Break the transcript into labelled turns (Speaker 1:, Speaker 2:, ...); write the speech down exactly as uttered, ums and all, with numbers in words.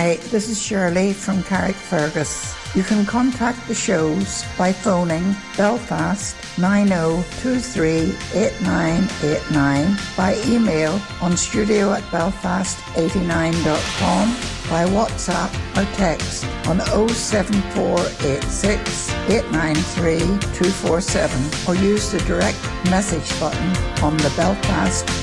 Speaker 1: Hi, this is Shirley from Carrickfergus. You can contact the shows by phoning Belfast nine oh two three eight nine eight nine, by email on studio at belfast eighty-nine dot com, by WhatsApp or text on oh seven four eight six eight nine three two four seven, or use the direct message button on the Belfast